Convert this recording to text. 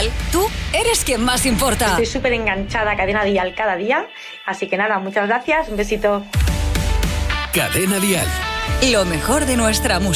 Dial, tú eres quien más importa. Estoy súper enganchada a Cadena Dial cada día, así que nada, muchas gracias, un besito. Cadena Dial. Lo mejor de nuestra música.